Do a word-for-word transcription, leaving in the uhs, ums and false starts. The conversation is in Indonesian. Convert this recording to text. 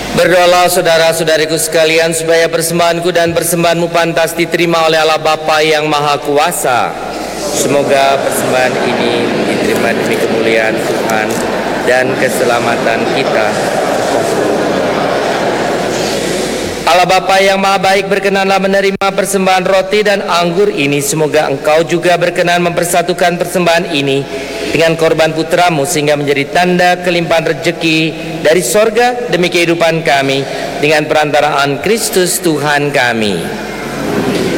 Berdoalah saudara-saudariku sekalian supaya persembahanku dan persembahanmu pantas diterima oleh Allah Bapa yang Maha Kuasa. Semoga persembahan ini diterima demi kemuliaan Tuhan dan keselamatan kita. Allah Bapa yang Maha Baik, berkenanlah menerima persembahan roti dan anggur ini. Semoga Engkau juga berkenan mempersatukan persembahan ini dengan korban putramu, sehingga menjadi tanda kelimpahan rejeki dari sorga demi kehidupan kami, dengan perantaraan Kristus Tuhan kami.